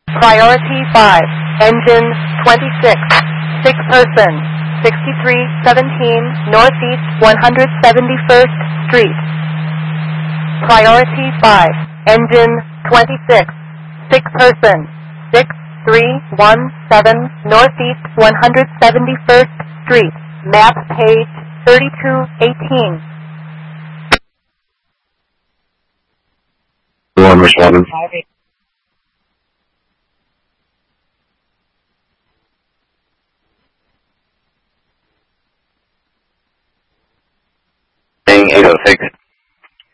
Priority 5, engine 26, 6 person, 6317 Northeast 171st Street. Priority 5, engine 26, 6 person, 6317 Northeast 171st Street. Map page 3218. One responding. Being 806.